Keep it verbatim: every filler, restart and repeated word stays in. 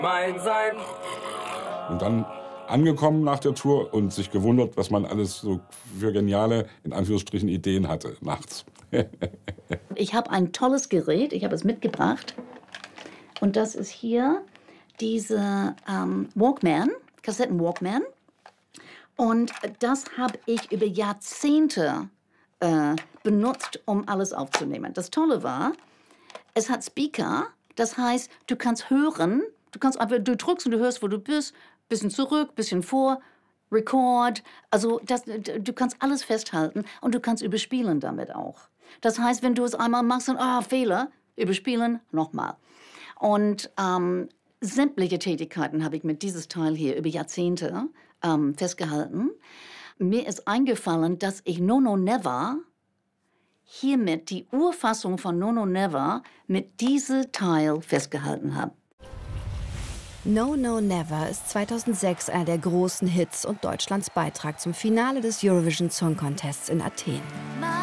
Mein Sein. Und dann angekommen nach der Tour und sich gewundert, was man alles so für geniale, in Anführungsstrichen, Ideen hatte nachts. Ich habe ein tolles Gerät, ich habe es mitgebracht. Und das ist hier diese ähm, Walkman, Kassetten-Walkman. Und das habe ich über Jahrzehnte äh, benutzt, um alles aufzunehmen. Das Tolle war, es hat Speaker, das heißt, du kannst hören, du kannst einfach, du drückst und du hörst, wo du bist, bisschen zurück, bisschen vor, Record, also das, du kannst alles festhalten und du kannst überspielen damit auch. Das heißt, wenn du es einmal machst und, ah, Fehler, überspielen, nochmal. Und ähm, sämtliche Tätigkeiten habe ich mit dieses Teil hier über Jahrzehnte ähm, festgehalten. Mir ist eingefallen, dass ich No No Never hiermit die Urfassung von No No Never mit diesem Teil festgehalten habe. No No Never ist zweitausendsechs einer der großen Hits und Deutschlands Beitrag zum Finale des Eurovision Song Contests in Athen.